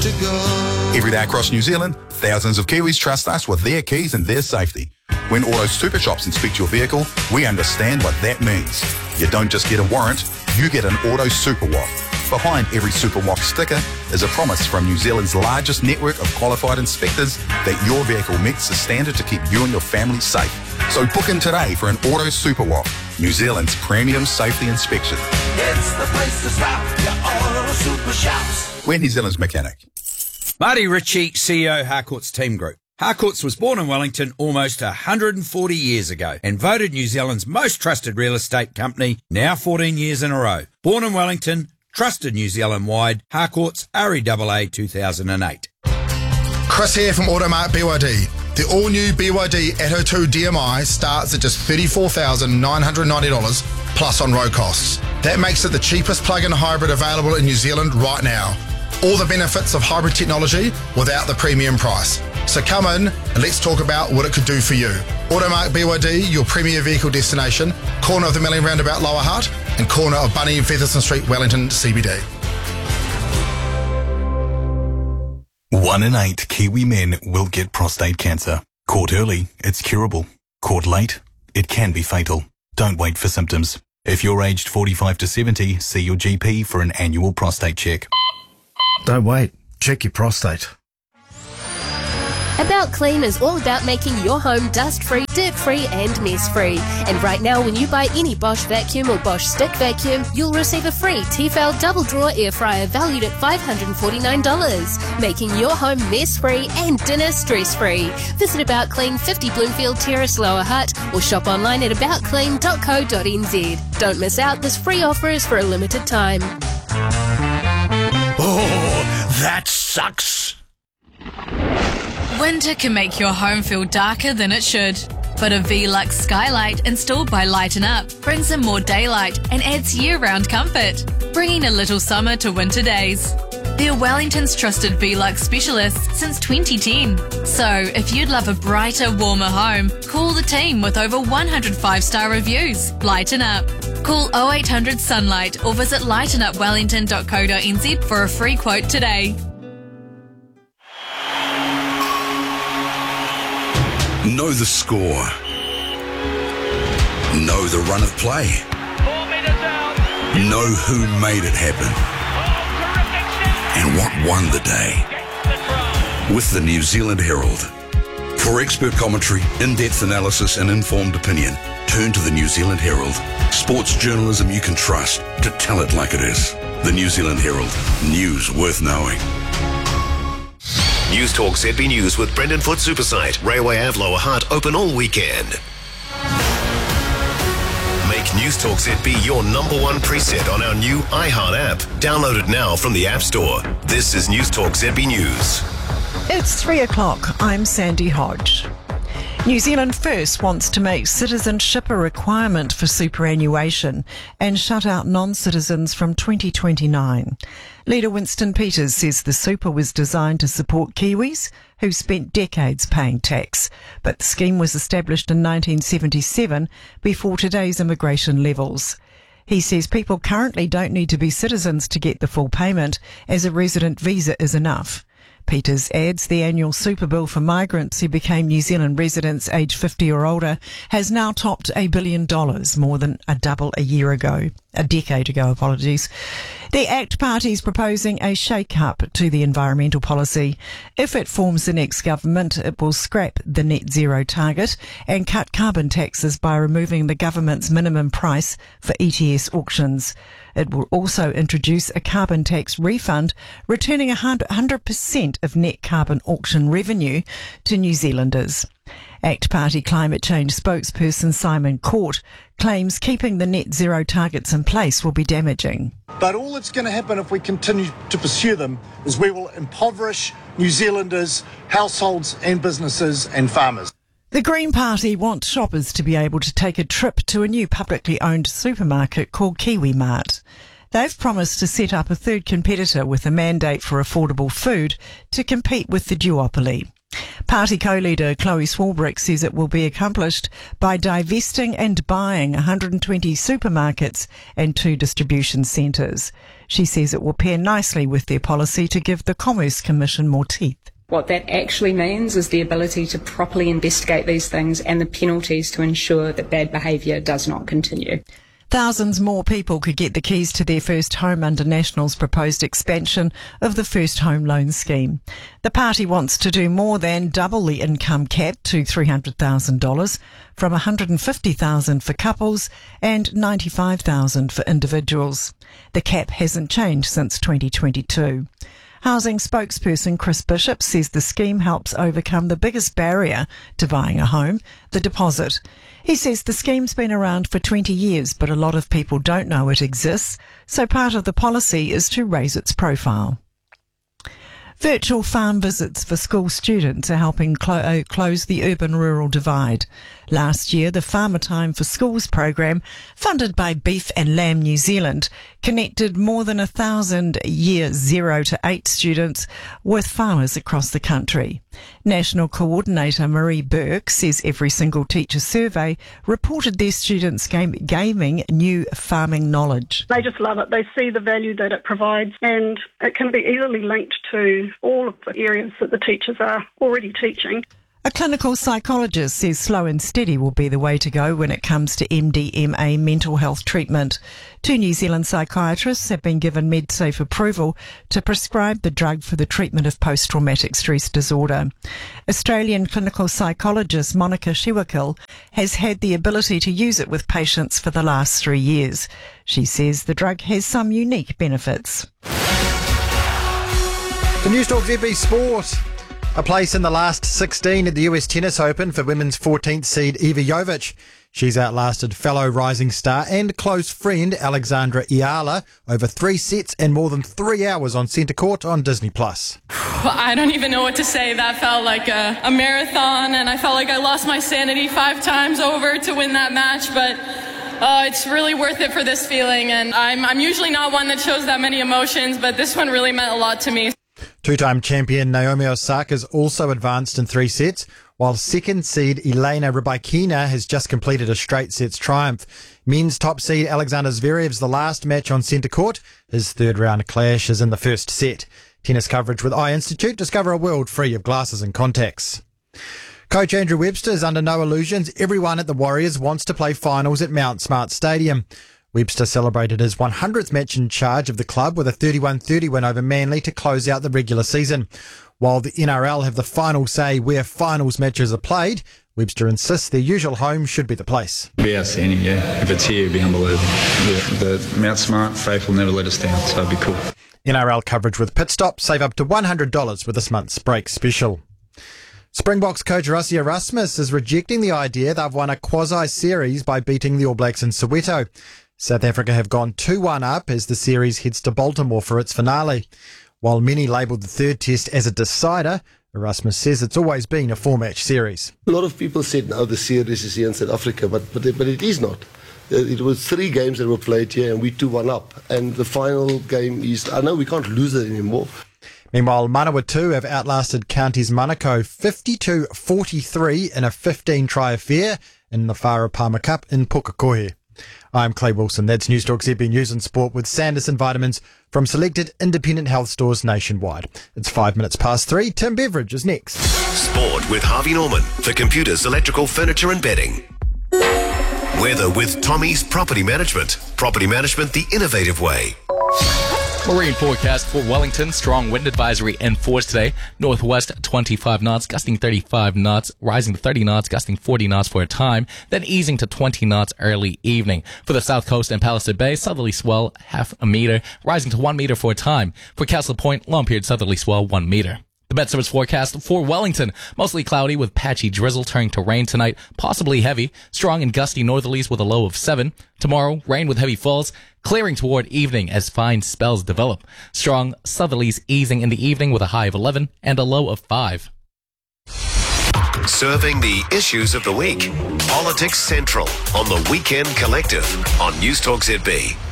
to go. Every day across New Zealand, thousands of Kiwis trust us with their keys and their safety. When Auto Super Shops inspect your vehicle, we understand what that means. You don't just get a warrant, you get an Auto Super WAF. Behind every Super WAF sticker is a promise from New Zealand's largest network of qualified inspectors that your vehicle meets the standard to keep you and your family safe. So book in today for an Auto Super WAF, New Zealand's premium safety inspection. It's the place to stop, your Auto Super Shops. We're New Zealand's mechanic. Marty Ritchie, CEO Harcourts Team Group. Harcourts was born in Wellington almost 140 years ago and voted New Zealand's most trusted real estate company now 14 years in a row. Born in Wellington, trusted New Zealand-wide, Harcourts REAA 2008. Chris here from Automark BYD. The all-new BYD Atto 2 DMI starts at just $34,990 plus on-road costs. That makes it the cheapest plug-in hybrid available in New Zealand right now. All the benefits of hybrid technology without the premium price. So come in and let's talk about what it could do for you. Automark BYD, your premier vehicle destination, corner of the Milling Roundabout Lower Hutt and corner of Bunny and Featherston Street, Wellington CBD. 1 in 8 Kiwi men will get prostate cancer. Caught early, it's curable. Caught late, it can be fatal. Don't wait for symptoms. If you're aged 45 to 70, see your GP for an annual prostate check. Don't wait. Check your prostate. About Clean is all about making your home dust-free, dirt-free and mess-free. And right now, when you buy any Bosch vacuum or Bosch stick vacuum, you'll receive a free Tefal double drawer air fryer valued at $549, making your home mess-free and dinner stress-free. Visit About Clean 50 Bloomfield Terrace, Lower Hutt, or shop online at aboutclean.co.nz. Don't miss out, this free offer is for a limited time. Oh, that sucks. Winter can make your home feel darker than it should. But a Velux skylight installed by Lighten Up brings in more daylight and adds year-round comfort, bringing a little summer to winter days. They're Wellington's trusted Velux specialists since 2010. So if you'd love a brighter, warmer home, call the team with over 100 5-star reviews. Lighten Up. Call 0800 Sunlight or visit lightenupwellington.co.nz for a free quote today. Know the score. Know the run of play. 4 meters out. Know who made it happen. And what won the day. With the New Zealand Herald. For expert commentary, in-depth analysis and informed opinion, turn to the New Zealand Herald. Sports journalism you can trust to tell it like it is. The New Zealand Herald. News worth knowing. News Talk ZB News with Brendan Foot Supersite. Railway Ave Lower Hutt open all weekend. Make News Talk ZB your #1 preset on our new iHeart app. Download it now from the App Store. This is News Talk ZB News. It's 3 o'clock. I'm Sandy Hodge. New Zealand First wants to make citizenship a requirement for superannuation and shut out non-citizens from 2029. Leader Winston Peters says the super was designed to support Kiwis who spent decades paying tax, but the scheme was established in 1977 before today's immigration levels. He says people currently don't need to be citizens to get the full payment, as a resident visa is enough. Peters adds the annual super bill for migrants who became New Zealand residents aged 50 or older has now topped $1 billion, more than a decade ago. The ACT Party is proposing a shake-up to the environmental policy. If it forms the next government, it will scrap the net zero target and cut carbon taxes by removing the government's minimum price for ETS auctions. It will also introduce a carbon tax refund, returning 100% of net carbon auction revenue to New Zealanders. ACT Party climate change spokesperson Simon Court claims keeping the net zero targets in place will be damaging. But all that's going to happen if we continue to pursue them is we will impoverish New Zealanders, households and businesses and farmers. The Green Party wants shoppers to be able to take a trip to a new publicly owned supermarket called Kiwi Mart. They've promised to set up a third competitor with a mandate for affordable food to compete with the duopoly. Party co-leader Chloe Swarbrick says it will be accomplished by divesting and buying 120 supermarkets and 2 distribution centres. She says it will pair nicely with their policy to give the Commerce Commission more teeth. What that actually means is the ability to properly investigate these things and the penalties to ensure that bad behaviour does not continue. Thousands more people could get the keys to their first home under National's proposed expansion of the First Home Loan Scheme. The party wants to do more than double the income cap to $300,000, from $150,000 for couples and $95,000 for individuals. The cap hasn't changed since 2022. Housing spokesperson Chris Bishop says the scheme helps overcome the biggest barrier to buying a home, the deposit. He says the scheme's been around for 20 years, but a lot of people don't know it exists, so part of the policy is to raise its profile. Virtual farm visits for school students are helping close the urban-rural divide. Last year, the Farmer Time for Schools program, funded by Beef and Lamb New Zealand, connected more than 1,000 year 0 to 8 students with farmers across the country. National Coordinator Marie Burke says every single teacher survey reported their students gaining new farming knowledge. They just love it. They see the value that it provides, and it can be easily linked to all of the areas that the teachers are already teaching. A clinical psychologist says slow and steady will be the way to go when it comes to MDMA mental health treatment. 2 New Zealand psychiatrists have been given MedSafe approval to prescribe the drug for the treatment of post-traumatic stress disorder. Australian clinical psychologist Monica Shewakil has had the ability to use it with patients for the last 3 years. She says the drug has some unique benefits. The News Talk ZB Sport. A place in the last 16 at the US Tennis Open for women's 14th seed Iva Jovic. She's outlasted fellow rising star and close friend Alexandra Iala over 3 sets and more than 3 hours on centre court on Disney+. I don't even know what to say. That felt like a marathon, and I felt like I lost my sanity 5 times over to win that match, but it's really worth it for this feeling, and I'm usually not one that shows that many emotions, but this one really meant a lot to me. 2-time champion Naomi Osaka's also advanced in 3 sets, while second seed Elena Rybakina has just completed a straight sets triumph. Men's top seed Alexander Zverev's the last match on centre court. His third round clash is in the first set. Tennis coverage with Eye Institute. Discover a world free of glasses and contacts. Coach Andrew Webster is under no illusions. Everyone at the Warriors wants to play finals at Mount Smart Stadium. Webster celebrated his 100th match in charge of the club with a 31-30 win over Manly to close out the regular season. While the NRL have the final say where finals matches are played, Webster insists their usual home should be the place. It'd be outstanding, yeah. If it's here, it'd be unbelievable. The Mount Smart faith will never let us down, so it'd be cool. NRL coverage with Pit Stop. Save up to $100 with this month's break special. Springboks coach Rassie Erasmus is rejecting the idea they've won a quasi-series by beating the All Blacks in Soweto. South Africa have gone 2-1 up as the series heads to Baltimore for its finale. While many labelled the third test as a decider, Erasmus says it's always been a 4-match series. A lot of people said now the series is here in South Africa, but it is not. It was 3 games that were played here and we 2-1 up. And the final game is, I know we can't lose it anymore. Meanwhile, Manawatu have outlasted Counties Manukau 52-43 in a 15-try affair in the Farah Palmer Cup in Pukekohe. I'm Clay Wilson. That's News Talk ZB News and Sport with Sanderson Vitamins from selected independent health stores nationwide. It's 5 minutes past 3. Tim Beveridge is next. Sport with Harvey Norman for computers, electrical, furniture and bedding. Weather with Tommy's Property Management. Property management the innovative way. Marine forecast for Wellington. Strong wind advisory enforced today. Northwest 25 knots, gusting 35 knots, rising to 30 knots, gusting 40 knots for a time, then easing to 20 knots early evening. For the south coast and Palisade Bay, southerly swell half a meter, rising to 1 meter for a time. For Castle Point, long period southerly swell 1 meter. The Met Service forecast for Wellington. Mostly cloudy with patchy drizzle turning to rain tonight, possibly heavy. Strong and gusty northerlies with a low of 7. Tomorrow, rain with heavy falls, clearing toward evening as fine spells develop. Strong southerlies easing in the evening with a high of 11 and a low of 5. Serving the issues of the week. Politics Central on the Weekend Collective on News Talk ZB.